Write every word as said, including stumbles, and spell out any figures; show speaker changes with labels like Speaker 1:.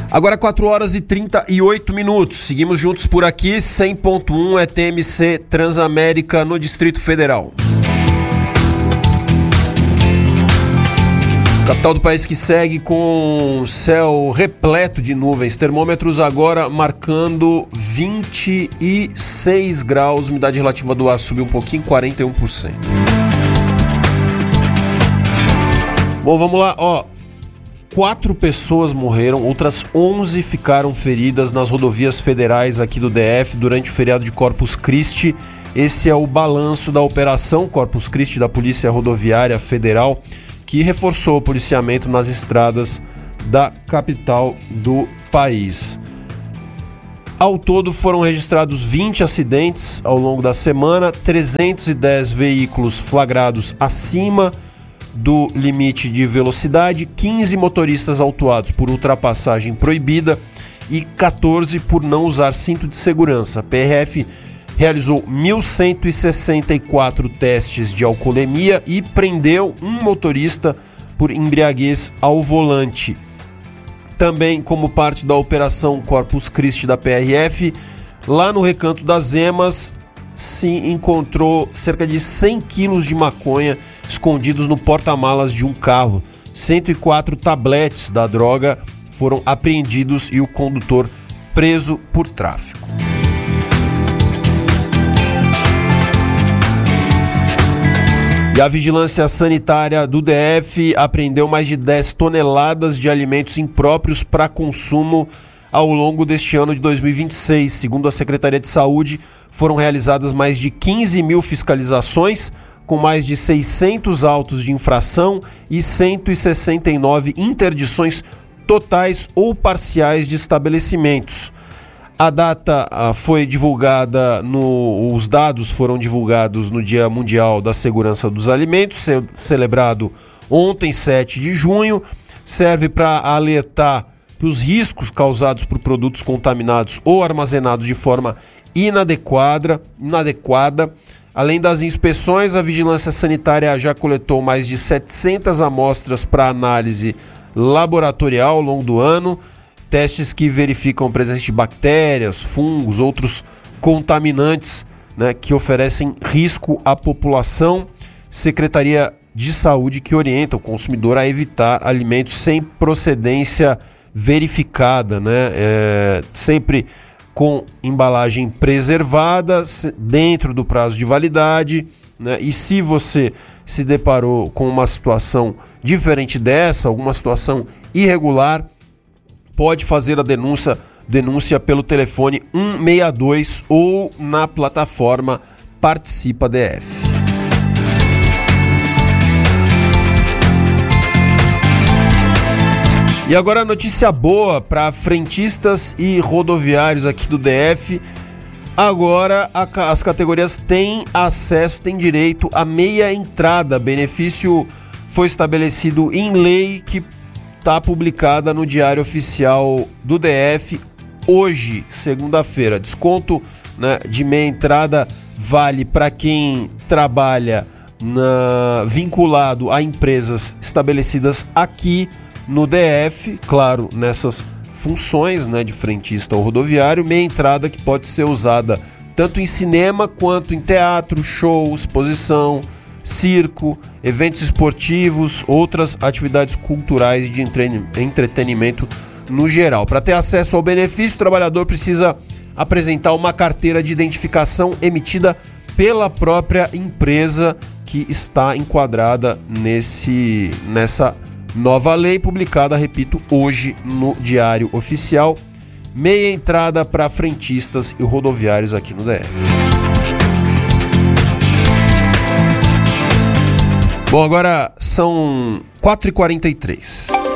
Speaker 1: Agora quatro horas e trinta e oito minutos. Seguimos juntos por aqui. cem ponto um é T M C Transamérica no Distrito Federal. Capital do país que segue com céu repleto de nuvens. Termômetros agora marcando vinte e seis graus. Umidade relativa do ar subiu um pouquinho, quarenta e um por cento. Bom, vamos lá, ó. Quatro pessoas morreram, outras onze ficaram feridas nas rodovias federais aqui do D F durante o feriado de Corpus Christi. Esse é o balanço da Operação Corpus Christi da Polícia Rodoviária Federal, que reforçou o policiamento nas estradas da capital do país. Ao todo foram registrados vinte acidentes ao longo da semana, trezentos e dez veículos flagrados acima do limite de velocidade, quinze motoristas autuados por ultrapassagem proibida e quatorze por não usar cinto de segurança. A P R F realizou mil cento e sessenta e quatro testes de alcoolemia e prendeu um motorista por embriaguez ao volante. Também, como parte da Operação Corpus Christi da P R F, lá no Recanto das Emas se encontrou cerca de cem quilos de maconha escondidos no porta-malas de um carro. cento e quatro tabletes da droga foram apreendidos e o condutor preso por tráfico. E a Vigilância Sanitária do D F apreendeu mais de dez toneladas de alimentos impróprios para consumo ao longo deste ano de dois mil e vinte e seis. Segundo a Secretaria de Saúde, foram realizadas mais de quinze mil fiscalizações, com mais de seiscentos autos de infração e cento e sessenta e nove interdições totais ou parciais de estabelecimentos. A data ah, foi divulgada, no, os dados foram divulgados no Dia Mundial da Segurança dos Alimentos, ce, celebrado ontem, sete de junho. Serve para alertar para os riscos causados por produtos contaminados ou armazenados de forma inadequada, inadequada. Além das inspeções, a Vigilância Sanitária já coletou mais de setecentas amostras para análise laboratorial ao longo do ano, testes que verificam a presença de bactérias, fungos, outros contaminantes, né, que oferecem risco à população. Secretaria de Saúde que orienta o consumidor a evitar alimentos sem procedência verificada, né, é, sempre com embalagem preservada, dentro do prazo de validade, né? E se você se deparou com uma situação diferente dessa, alguma situação irregular, pode fazer a denúncia, denúncia pelo telefone um seis dois ou na plataforma Participa D F. E agora a notícia boa para frentistas e rodoviários aqui do D F. Agora a, as categorias têm acesso, têm direito à meia entrada. Benefício foi estabelecido em lei que está publicada no Diário Oficial do D F hoje, segunda-feira. Desconto, né, de meia entrada vale para quem trabalha na, vinculado a empresas estabelecidas aqui no D F, claro, nessas funções, né, de frentista ou rodoviário. Meia entrada que pode ser usada tanto em cinema quanto em teatro, show, exposição, circo, eventos esportivos, outras atividades culturais de entretenimento no geral. Para ter acesso ao benefício, o trabalhador precisa apresentar uma carteira de identificação emitida pela própria empresa que está enquadrada nesse, nessa nova lei, publicada, repito, hoje no Diário Oficial. Meia entrada para frentistas e rodoviários aqui no D F. Bom, agora são quatro e quarenta e três.